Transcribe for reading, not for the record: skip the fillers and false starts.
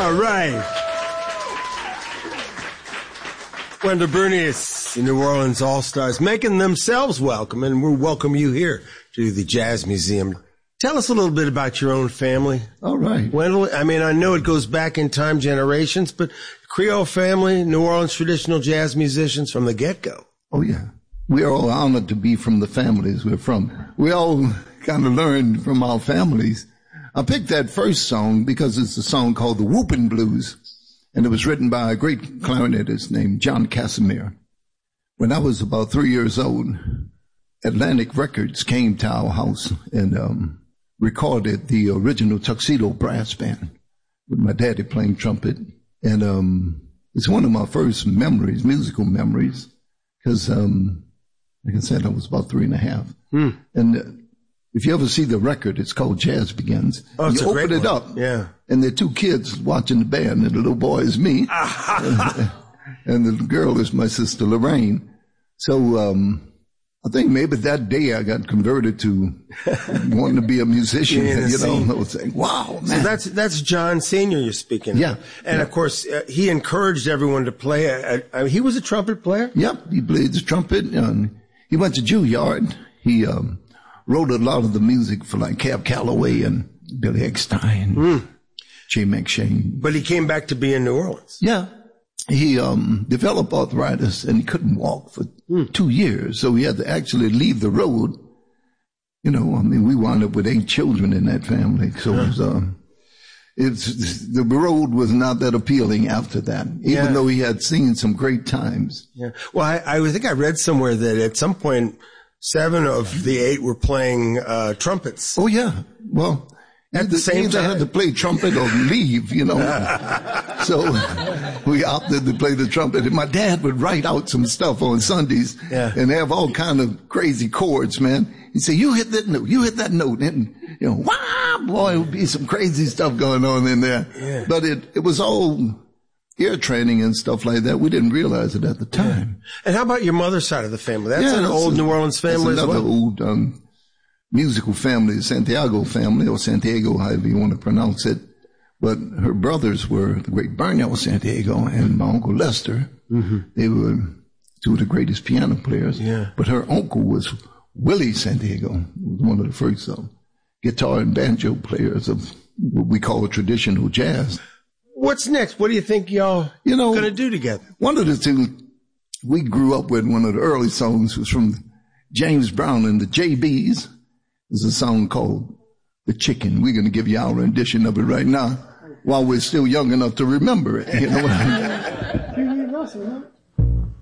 All right. Wendell Bernius, the New Orleans All-Stars, making themselves welcome, and we'll welcome you here to the Jazz Museum. Tell us a little bit about your own family. All right. Wendell, I mean, I know it goes back in time, generations, but Creole family, New Orleans traditional jazz musicians from the get-go. Oh, yeah. We are all honored to be from the families we're from. We all kind of learned from our families. I picked that first song because it's a song called The Whoopin' Blues, and it was written by a great clarinetist named John Casimir. When I was about 3 years old, Atlantic Records came to our house and recorded the original Tuxedo Brass Band with my daddy playing trumpet. And it's one of my first memories, musical memories, because, like I said, I was about 3.5. And if you ever see the record, it's called Jazz Begins. Oh, it's you a great open it one. up, Yeah. and there are two kids watching the band, and the little boy is me, and the girl is my sister Lorraine. So I think maybe that day I got converted to wanting to be a musician. Yeah, you know, I was saying, wow, man. So that's John Sr. you're speaking of. Yeah. And of course, he encouraged everyone to play. He was a trumpet player? Yep, he played the trumpet. He went to Juilliard. He wrote a lot of the music for like Cab Calloway and Billy Eckstine, Jay McShane. But he came back to be in New Orleans. Yeah. He developed arthritis and he couldn't walk for 2 years, so he had to actually leave the road. You know, I mean, we wound up with 8 children in that family, so the road was not that appealing after that, even though he had seen some great times. Yeah. Well, I think I read somewhere that at some point 7 of the 8 were playing trumpets. Oh yeah, well. At the same time, I had to play trumpet or leave, you know. So we opted to play the trumpet. And my dad would write out some stuff on Sundays and have all kind of crazy chords, man. He'd say, you hit that note, you hit that note. And, you know, wow, boy, it would be some crazy stuff going on in there. Yeah. But it was all ear training and stuff like that. We didn't realize it at the time. Yeah. And how about your mother's side of the family? That's an old New Orleans family as well. Another old, musical family, Santiago family, or Santiago, however you want to pronounce it. But her brothers were the great Burnell Santiago and my uncle Lester. They were 2 of the greatest piano players. Yeah. But her uncle was Willie Santiago, who was one of the first guitar and banjo players of what we call traditional jazz. What's next? What do you think y'all going to do together? One of the things we grew up with, one of the early songs was from James Brown and the JBs. There's a song called The Chicken. We're going to give you our rendition of it right now while we're still young enough to remember it. You know what I mean?